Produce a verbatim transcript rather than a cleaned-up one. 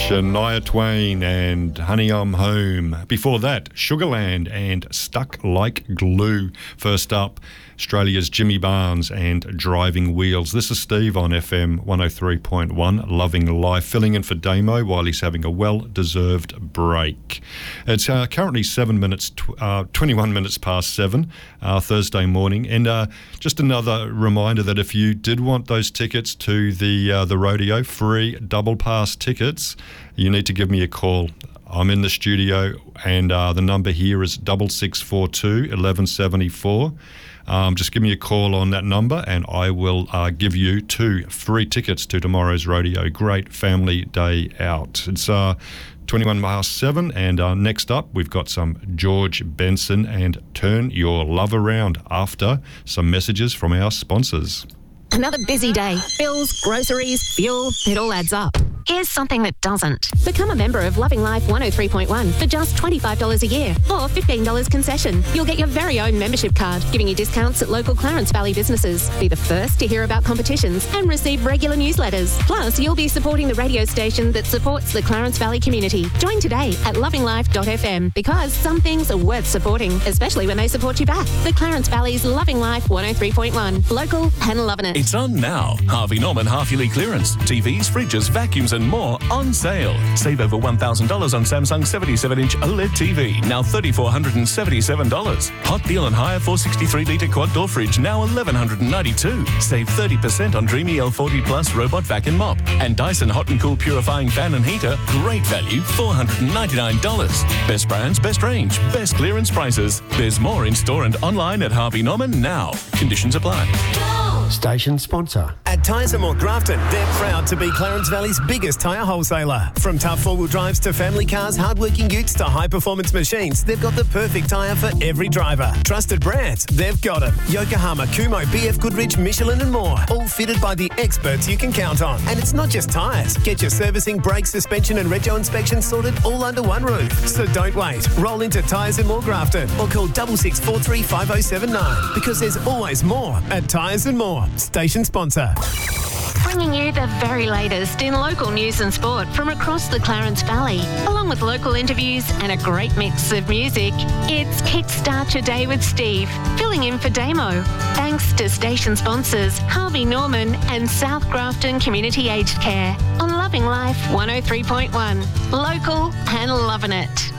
Shania Twain and Honey I'm Home. Before that, Sugarland and Stuck Like Glue. First up, Australia's Jimmy Barnes and Driving Wheels. This is Steve on F M one oh three point one, Loving Life, filling in for Damo while he's having a well-deserved break. It's uh, currently seven minutes, tw- uh, twenty-one minutes past seven, uh, Thursday morning. And uh, just another reminder that if you did want those tickets to the uh, the rodeo, free double pass tickets, you need to give me a call. I'm in the studio, and uh, the number here is double six four two eleven seventy four. Um, just give me a call on that number and I will uh, give you two free tickets to tomorrow's rodeo. Great family day out. It's uh, twenty-one past seven, and uh, next up we've got some George Benson and Turn Your Love Around after some messages from our sponsors. Another busy day. Bills, groceries, fuel, it all adds up. Here's something that doesn't. Become a member of Loving Life one oh three point one for just twenty-five dollars a year or fifteen dollars concession. You'll get your very own membership card, giving you discounts at local Clarence Valley businesses. Be the first to hear about competitions and receive regular newsletters. Plus, you'll be supporting the radio station that supports the Clarence Valley community. Join today at loving life dot f m because some things are worth supporting, especially when they support you back. The Clarence Valley's Loving Life one oh three point one. Local and loving it. It's on now. Harvey Norman half-yearly clearance. T Vs, fridges, vacuums and more on sale. Save over one thousand dollars on Samsung seventy-seven inch OLED T V, now three thousand four hundred seventy-seven dollars. Hot deal on higher four hundred sixty-three litre quad door fridge, now one thousand one hundred ninety-two dollars. Save thirty percent on Dreamy L forty Plus robot vac and mop. And Dyson Hot and Cool purifying fan and heater, great value, four hundred ninety-nine dollars. Best brands, best range, best clearance prices. There's more in store and online at Harvey Norman now. Conditions apply. Station sponsor. At Tyres and More Grafton, they're proud to be Clarence Valley's biggest tyre wholesaler. From tough four-wheel drives to family cars, hard-working utes to high-performance machines, they've got the perfect tyre for every driver. Trusted brands, they've got them. Yokohama, Kumho, B F Goodrich, Michelin and more. All fitted by the experts you can count on. And it's not just tyres. Get your servicing, brake, suspension and rego inspection sorted all under one roof. So don't wait. Roll into Tyres and More Grafton or call double six four three five oh seven nine because there's always more at Tyres and More. Station sponsor. Bringing you the very latest in local news and sport from across the Clarence Valley, along with local interviews and a great mix of music. It's Kickstart Your Day with Steve, filling in for Damo. Thanks to station sponsors Harvey Norman and South Grafton Community Aged Care on Loving Life one oh three point one. Local and loving it.